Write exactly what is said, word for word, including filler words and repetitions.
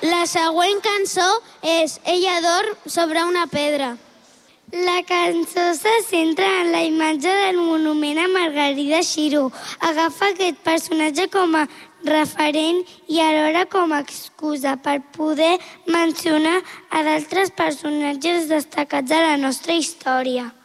La següent cançó és Ella dorm sobre una pedra. La cançó se centra en la imatge del monument a Margarida Xiró. Agafa aquest personatge com a referent i alhora com a excusa per poder mencionar a d'altres personatges destacats de la nostra història.